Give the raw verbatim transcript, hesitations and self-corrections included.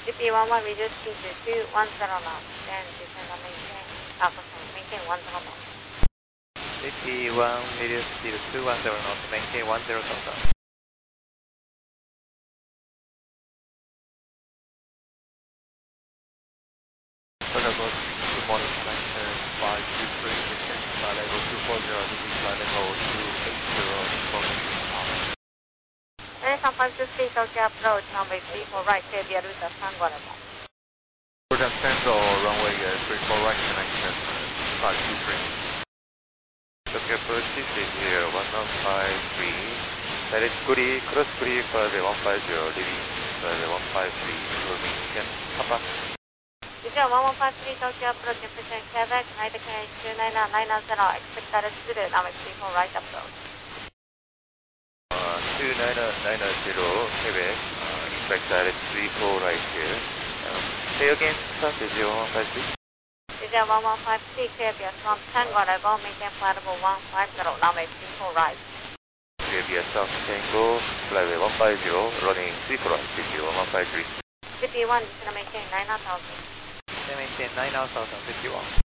G P one one reduce speed to two one zero knots, then descend and maintain, uh, sorry, maintain one zero knots. G P one reduce speed to two one zero knots, maintain one zero knots. Good morning, connection five two three, descend flight level two four zero, this is flight level two eight zero, information out. American five two three Tokyo approach, runway three four right, clear via route Tango level. Route Central, runway three four right, connection five two three. Tokyo approach, this is here one one five three, direct query, cross query, flight one five zero, leaving flight one five three, information, Papa. Visual one one five three Tokyo approach, present Quebec, United Canadian two nine nine zero, expect direct through runway three four right approach. Uh, two nine nine zero, Quebec, uh, expect direct three four right here. Um, say again, start visual one one five three. Visual one one five three, clear via Swamp Tango level, maintain flight level one five zero, runway three four right. Clear via South Tango, flight one five zero, running three four right, visual one one five three. G P one, descend and maintain nine thousand. Maintain nine thousand, G P one.